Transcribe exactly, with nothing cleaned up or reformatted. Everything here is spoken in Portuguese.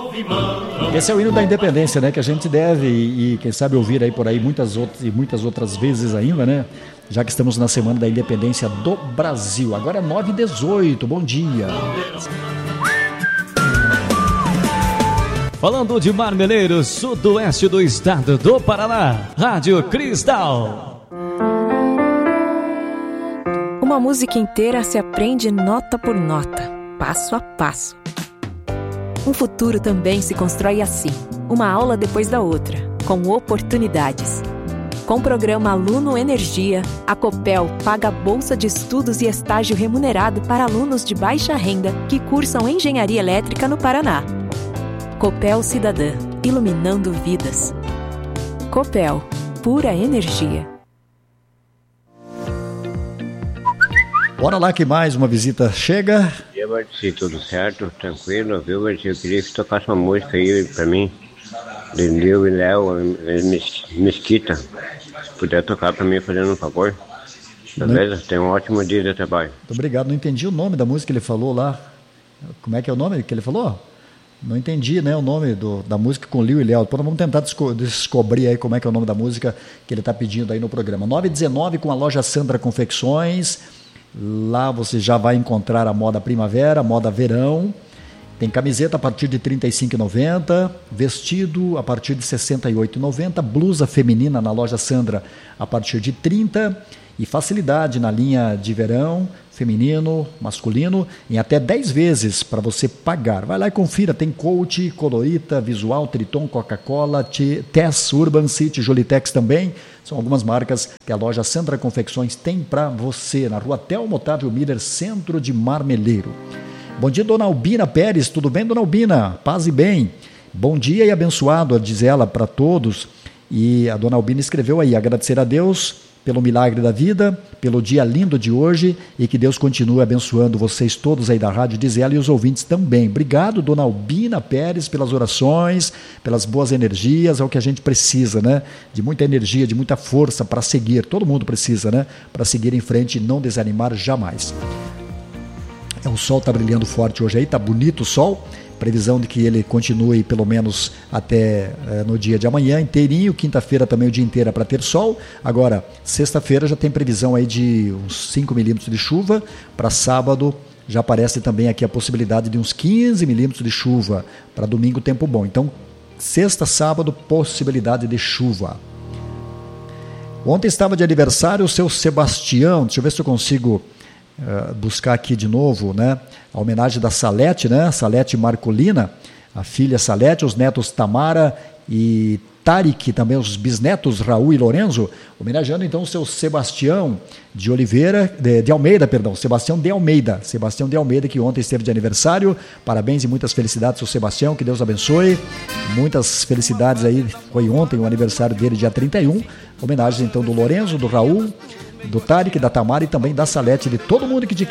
Esse é o hino da independência, né? Que a gente deve e, e quem sabe ouvir aí por aí muitas outras, e muitas outras vezes ainda, né? Já que estamos na semana da independência do Brasil. Agora é nove e dezoito, bom dia. Falando de Marmeleiro, sudoeste do estado do Paraná, Rádio Cristal. Uma música inteira se aprende nota por nota, passo a passo. Um futuro também se constrói assim, uma aula depois da outra, com oportunidades. Com o programa Aluno Energia, a Copel paga bolsa de estudos e estágio remunerado para alunos de baixa renda que cursam engenharia elétrica no Paraná. Copel Cidadã, iluminando vidas. Copel, pura energia. Bora lá que mais uma visita chega. Bom dia, Bartici, tudo certo? Tranquilo, viu, Bartici? Eu queria que tocasse uma música aí pra mim, de Lil e Léo, Mesquita. Se puder tocar pra mim, fazendo um favor. Beleza? Não... Tenha um ótimo dia de trabalho. Muito obrigado. Não entendi o nome da música que ele falou lá. Como é que é o nome que ele falou? Não entendi, né, o nome do, da música com Lil e Léo. Depois nós vamos tentar desco- descobrir aí como é que é o nome da música que ele está pedindo aí no programa. nove e dezenove com a loja Sandra Confecções. Lá você já vai encontrar a moda primavera, a moda verão. Tem camiseta a partir de trinta e cinco reais e noventa centavos, vestido a partir de sessenta e oito reais e noventa centavos, blusa feminina na loja Sandra a partir de trinta reais e facilidade na linha de verão, feminino, masculino, em até dez vezes para você pagar. Vai lá e confira, tem Coach, Colorita, Visual, Triton, Coca-Cola, Tess, Urban City, Jolitex também. São algumas marcas que a loja Sandra Confecções tem para você, na rua Telmo Otávio Miller, centro de Marmeleiro. Bom dia, dona Albina Pérez, tudo bem, dona Albina? Paz e bem. Bom dia e abençoado, diz ela, para todos. E a dona Albina escreveu aí, agradecer a Deus pelo milagre da vida, pelo dia lindo de hoje e que Deus continue abençoando vocês todos aí da rádio, diz ela, e os ouvintes também. Obrigado, dona Albina Pérez, pelas orações, pelas boas energias, é o que a gente precisa, né? De muita energia, de muita força para seguir, todo mundo precisa, né? Para seguir em frente e não desanimar jamais. É, o sol está brilhando forte hoje aí, está bonito o sol. Previsão de que ele continue pelo menos até é, no dia de amanhã inteirinho, quinta-feira também o dia inteiro para ter sol. Agora, sexta-feira já tem previsão aí de uns cinco milímetros de chuva, para sábado já aparece também aqui a possibilidade de uns quinze milímetros de chuva, para domingo tempo bom. Então, sexta, sábado, possibilidade de chuva. Ontem estava de aniversário o seu Sebastião, deixa eu ver se eu consigo Uh, buscar aqui de novo, né? A homenagem da Salete, né? Salete Marcolina, a filha Salete, os netos Tamara e Tarik, também os bisnetos Raul e Lorenzo, homenageando então o seu Sebastião de Oliveira, de, de Almeida, perdão, Sebastião de Almeida, Sebastião de Almeida, que ontem esteve de aniversário. Parabéns e muitas felicidades ao Sebastião, que Deus abençoe. Muitas felicidades aí, foi ontem o aniversário dele, dia trinta e um. Homenagem então do Lorenzo, do Raul, do Tarik, da Tamara e também da Salete, de todo mundo que te